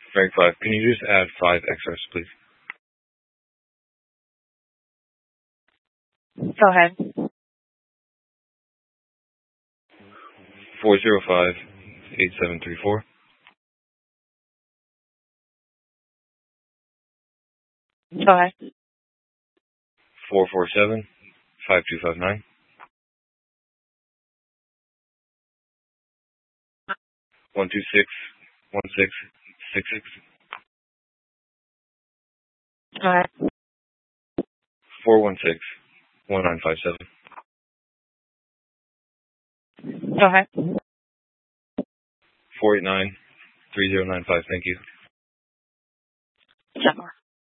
Frank 5. Can you just add 5 extras, please? Go ahead. 405-8734. Go ahead. 447-5259. 126-1666. Go ahead. 416-1957. Go ahead. 489-3095. Thank you. 7 more.